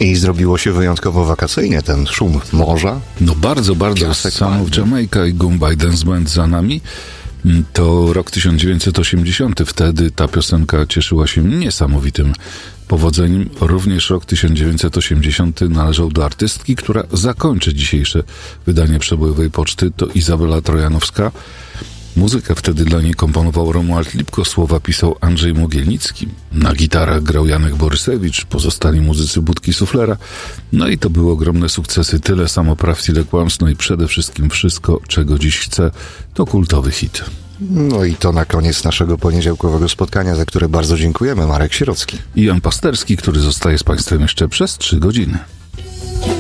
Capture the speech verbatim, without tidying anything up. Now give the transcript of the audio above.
I zrobiło się wyjątkowo wakacyjnie, ten szum morza. No bardzo, bardzo. Piasek Son ładny. of Jamaica i Goodbye Dance Band za nami. To rok tysiąc dziewięćset osiemdziesiąty. Wtedy ta piosenka cieszyła się niesamowitym powodzeniem. Również rok tysiąc dziewięćset osiemdziesiąty należał do artystki, która zakończy dzisiejsze wydanie Przebojowej Poczty. To Izabela Trojanowska. Muzykę wtedy dla niej komponował Romuald Lipko, słowa pisał Andrzej Mogielnicki. Na gitarach grał Janek Borysewicz, pozostali muzycy Budki Suflera. No i to były ogromne sukcesy. Tyle samo prawd, tyle kłamstw, no i przede wszystkim Wszystko, czego dziś chcę, to kultowy hit. No i to na koniec naszego poniedziałkowego spotkania, za które bardzo dziękujemy. Marek Sierocki I Jan Pasterski, który zostaje z Państwem jeszcze przez trzy godziny.